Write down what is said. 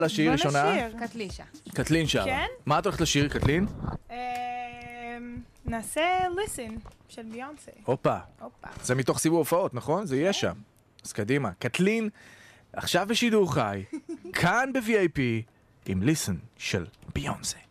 לשיר ראשונה? בוא נשיר. קטלישה. קטלין שרה. כן? מה את הולכת לשיר, קטלין? נעשה Listen של ביונסה. הופה. הופה. זה מתוך סיבוב הופעות, נכון? זה יהיה שם. אז קדימה. קטלין, עכשיו בשידור חי, כאן ב-VIP, עם Listen של ביונסה.